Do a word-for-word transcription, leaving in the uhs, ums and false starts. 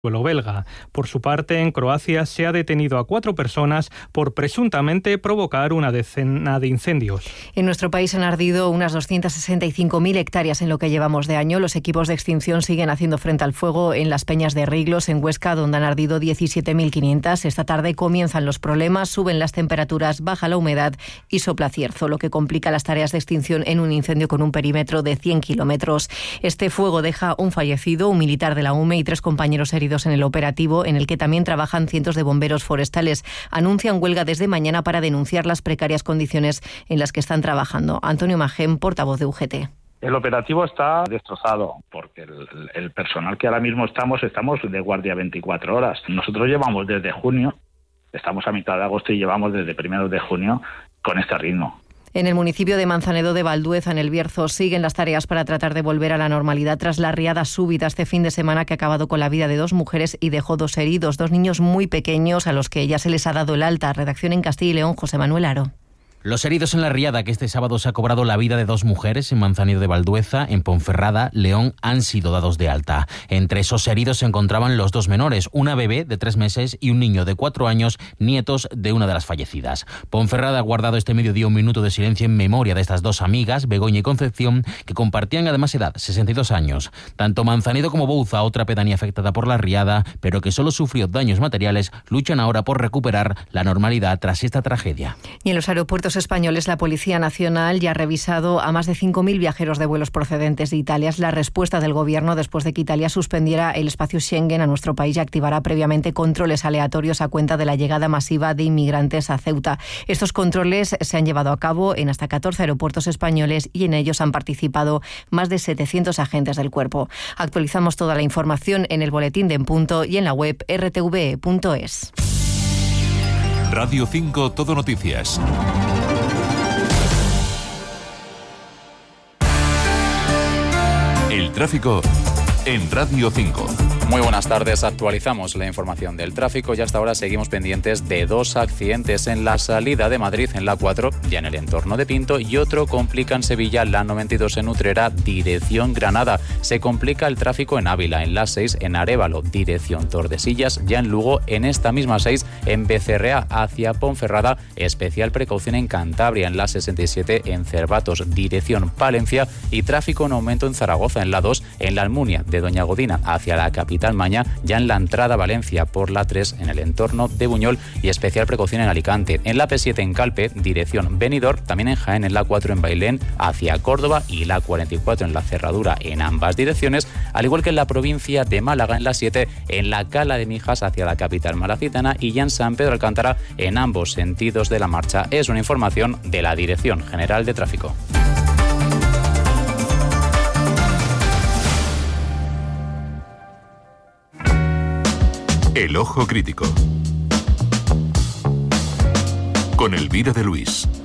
suelo belga. Por su parte, en Croacia se ha detenido a cuatro personas por presuntamente provocar una decena de incendios. En nuestro país han ardido unas doscientas sesenta y cinco mil hectáreas en lo que llevamos de año. Los equipos de extinción siguen haciendo frente al fuego en las Peñas de Riglos, en Huesca, donde han ardido diecisiete mil quinientas. Esta tarde comienzan los problemas, suben las temperaturas, baja la humedad y sopla cierzo, lo que complica las tareas de extinción en un incendio con un perímetro de cien kilómetros. Este fuego deja un fallecido, un militar de la U M E y tres compañeros heridos en el operativo, en el que también trabajan cientos de bomberos forestales. Anuncian huelga desde mañana para denunciar las precarias condiciones en las que están trabajando. Antonio Magén, portavoz de U G T. El operativo está destrozado porque el, el personal que ahora mismo estamos, estamos de guardia veinticuatro horas. Nosotros llevamos desde junio, estamos a mitad de agosto y llevamos desde primeros de junio con este ritmo. En el municipio de Manzanedo de Valdueza, en el Bierzo, siguen las tareas para tratar de volver a la normalidad tras la riada súbita este fin de semana que ha acabado con la vida de dos mujeres y dejó dos heridos, dos niños muy pequeños a los que ya se les ha dado el alta. Redacción en Castilla y León, José Manuel Aro. Los heridos en la riada que este sábado se ha cobrado la vida de dos mujeres en Manzanedo de Valdueza, en Ponferrada, León, han sido dados de alta. Entre esos heridos se encontraban los dos menores, una bebé de tres meses y un niño de cuatro años, nietos de una de las fallecidas. Ponferrada ha guardado este mediodía un minuto de silencio en memoria de estas dos amigas, Begoña y Concepción, que compartían además edad, sesenta y dos años. Tanto Manzanedo como Bouza, otra pedanía afectada por la riada, pero que solo sufrió daños materiales, luchan ahora por recuperar la normalidad tras esta tragedia. Y en los aeropuertos españoles, la Policía Nacional ya ha revisado a más de cinco mil viajeros de vuelos procedentes de Italia. Es la respuesta del Gobierno después de que Italia suspendiera el espacio Schengen a nuestro país y activará previamente controles aleatorios a cuenta de la llegada masiva de inmigrantes a Ceuta. Estos controles se han llevado a cabo en hasta catorce aeropuertos españoles y en ellos han participado más de setecientos agentes del cuerpo. Actualizamos toda la información en el boletín de En Punto y en la web erre te ve punto es. Radio cinco Todo Noticias. El tráfico en Radio cinco. Muy buenas tardes, actualizamos la información del tráfico y hasta ahora seguimos pendientes de dos accidentes en la salida de Madrid en la cuatro, ya en el entorno de Pinto, y otro complica en Sevilla la noventa y dos en Utrera, dirección Granada. Se complica el tráfico en Ávila, en la seis en Arévalo, dirección Tordesillas, ya en Lugo, en esta misma seis en Becerrea hacia Ponferrada, especial precaución en Cantabria, en la sesenta y siete en Cervatos, dirección Palencia, y tráfico en aumento en Zaragoza, en la dos en la Almunia de Doña Godina hacia la capital Maña, ya en la entrada a Valencia por la tres en el entorno de Buñol y especial precaución en Alicante. En la P siete en Calpe, dirección Benidorm, también en Jaén en la cuatro en Bailén hacia Córdoba y la cuarenta y cuatro en la Cerradura en ambas direcciones, al igual que en la provincia de Málaga en la siete en la Cala de Mijas hacia la capital malacitana y ya en San Pedro Alcántara en ambos sentidos de la marcha. Es una información de la Dirección General de Tráfico. El ojo crítico. Con Elvira de Luis.